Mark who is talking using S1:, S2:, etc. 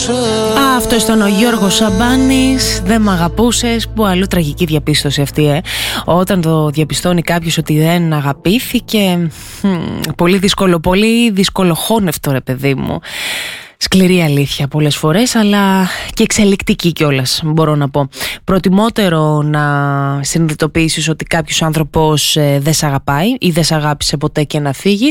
S1: Αυτό ήταν ο Γιώργος Σαμπάνης. Δεν μ' αγαπούσες. Που αλλού τραγική διαπίστωση αυτή, όταν το διαπιστώνει κάποιος ότι δεν αγαπήθηκε. Πολύ δυσκολοχώνευτο, ρε παιδί μου. Σκληρή αλήθεια πολλές φορές, αλλά και εξελικτική κιόλας, μπορώ να πω. Προτιμότερο να συνειδητοποιήσεις ότι κάποιος άνθρωπος δεν σ' αγαπάει ή δεν σ' αγάπησε ποτέ και να φύγεις,